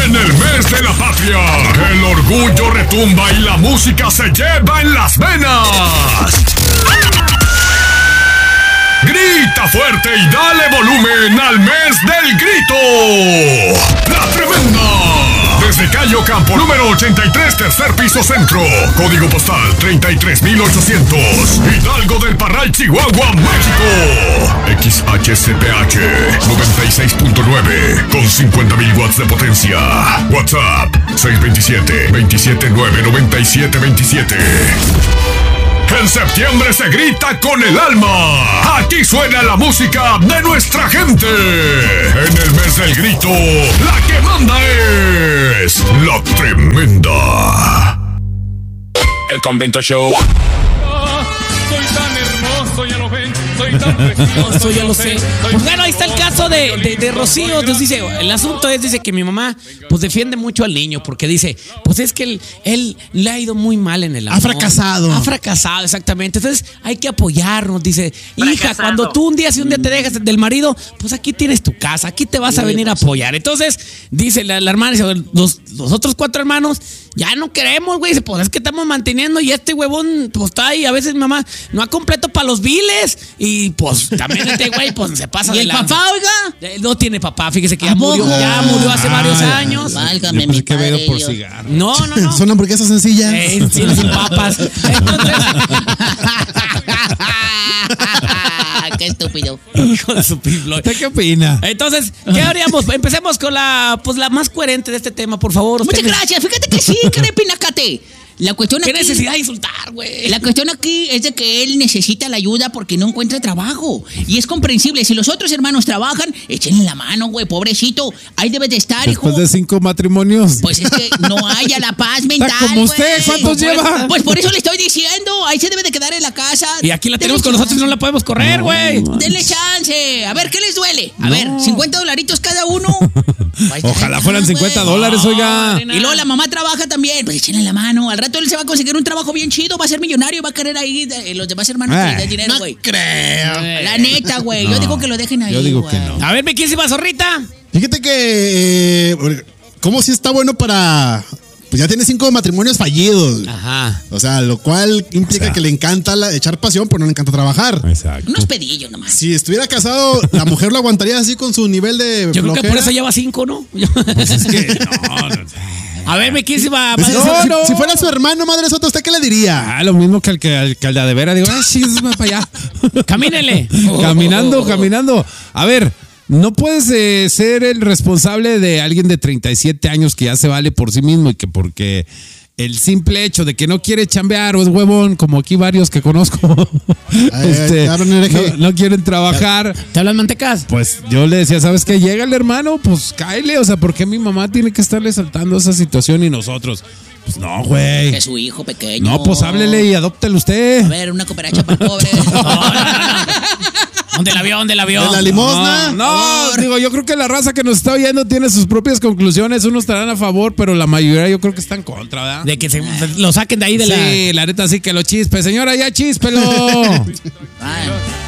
En el mes de la patria, el orgullo retumba y la música se lleva en las venas. Grita fuerte y dale volumen al mes del grito. La Tremenda. Desde Cayo Campo, número 83, tercer piso centro. Código postal 33800. Hidalgo del Parral, Chihuahua, México. XHCPH 96.9 con 50.000 watts de potencia. WhatsApp 627-279-9727. En septiembre se grita con el alma. Aquí suena la música de nuestra gente. En el mes del grito, la que manda es La Tremenda. El Convento Show. Soy tan hermoso, ya lo ven. Soy tan precioso, ya lo sé. Pues bueno, ahí está el caso de Rocío. Entonces dice, el asunto es, dice que mi mamá pues defiende mucho al niño porque dice, pues es que él le ha ido muy mal en el amor. Ha fracasado, exactamente. Entonces hay que apoyarnos, dice, hija, cuando tú un día te dejas del marido, pues aquí tienes tu casa, aquí te vas a venir a apoyar. Entonces dice la hermana, dice, los otros 4 hermanos, ya no queremos, güey, pues es que estamos manteniendo y este huevón pues está ahí, a veces mi mamá no ha completo para los biles y pues también este güey pues se pasa de la... ¿Y el papá, oiga? No tiene papá, fíjese que ya murió hace varios años. Válgame mi padre. Que por cigarro. No. Son hamburguesas sencillas. Sin papas. Entonces... Qué estúpido. Hijo de su piblo. ¿Usted qué opina? Entonces, ¿qué haríamos? Empecemos con la más coherente de este tema, por favor. Muchas gracias. Fíjate que sí, Pinacate. La cuestión ¿Qué aquí, necesidad de insultar, güey? La cuestión aquí es de que él necesita la ayuda porque no encuentra trabajo. Y es comprensible. Si los otros hermanos trabajan, échenle la mano, güey, pobrecito. Ahí debes de estar, Después hijo. de 5 matrimonios. Pues es que no haya la paz mental, como usted, ¿cuántos lleva? Pues por eso le estoy diciendo. Ahí se debe de quedar en la casa. Y aquí la tenemos con nosotros y no la podemos correr, güey. Denle chance. A ver, ¿qué les duele? A ver, $50 cada uno. Ojalá fueran $50, oiga. Y luego la mamá trabaja también. Pues échenle la mano. Al rato él se va a conseguir un trabajo bien chido. Va a ser millonario. Va a querer ahí los demás hermanos que le den dinero, güey. No creo. La neta, güey. Yo digo que lo dejen ahí. Yo digo güey. que no. A ver, mi quísima zorrita. Fíjate que... ¿Cómo si está bueno para...? Pues ya tiene 5 matrimonios fallidos. Ajá. O sea, lo cual implica que le encanta echar pasión, pero no le encanta trabajar. Exacto. Unos pedillos nomás. Si estuviera casado, la mujer lo aguantaría así con su nivel de Yo creo que flojera. por eso lleva 5, ¿no? Pues es que no. A ver, mi quísima. Si fuera su hermano, madre sota, ¿usted qué le diría? Lo mismo que al de de veras. Digo, sí, es más para allá. Camínele. Caminando. A ver, no puedes ser el responsable de alguien de 37 años que ya se vale por sí mismo y que porque el simple hecho de que no quiere chambear o es huevón, como aquí varios que conozco, no quieren trabajar. ¿Te hablan mantecas? Pues yo le decía, ¿sabes qué? Llega el hermano, pues cáele. O sea, ¿por qué mi mamá tiene que estarle saltando esa situación y nosotros? Pues no, güey. Que su hijo pequeño. No, pues háblele y adóptelo usted. A ver, una cooperacha para el pobre. ¿Dónde la vio? ¿De la limosna? No, digo, yo creo que la raza que nos está oyendo tiene sus propias conclusiones. Unos estarán a favor, pero la mayoría yo creo que está en contra, ¿verdad? De que lo saquen de ahí de Sí, la neta sí que lo chispe. Señora, ya chíspelo.